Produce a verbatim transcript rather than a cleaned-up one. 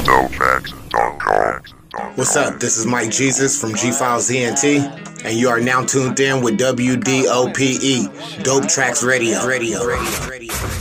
dope tracks dot com. What's up? This is Mike Jesus from G Files E N T, and you are now tuned in with W D O P E, Dope Tracks Radio. Radio. Radio. Radio.